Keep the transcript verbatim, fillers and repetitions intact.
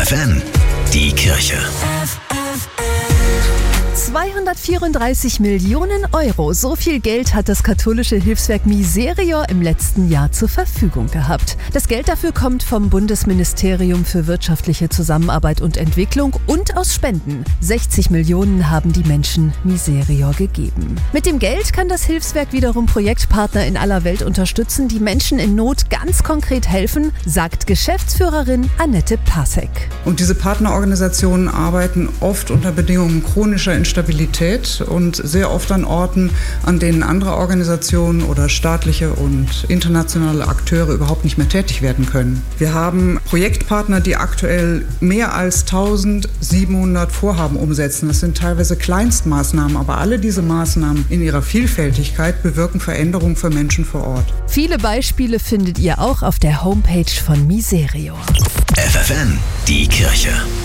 F F N, die Kirche. zweihundertvierunddreißig Millionen Euro. So viel Geld hat das katholische Hilfswerk Miserior im letzten Jahr zur Verfügung gehabt. Das Geld dafür kommt vom Bundesministerium für wirtschaftliche Zusammenarbeit und Entwicklung und aus Spenden. sechzig Millionen haben die Menschen Miserior gegeben. Mit dem Geld kann das Hilfswerk wiederum Projektpartner in aller Welt unterstützen, die Menschen in Not ganz konkret helfen, sagt Geschäftsführerin Annette Pasek. Und diese Partnerorganisationen arbeiten oft unter Bedingungen chronischer Instabilität und sehr oft an Orten, an denen andere Organisationen oder staatliche und internationale Akteure überhaupt nicht mehr tätig werden können. Wir haben Projektpartner, die aktuell mehr als eintausendsiebenhundert Vorhaben umsetzen. Das sind teilweise Kleinstmaßnahmen, aber alle diese Maßnahmen in ihrer Vielfältigkeit bewirken Veränderungen für Menschen vor Ort. Viele Beispiele findet ihr auch auf der Homepage von Miserior. F F N, die Kirche.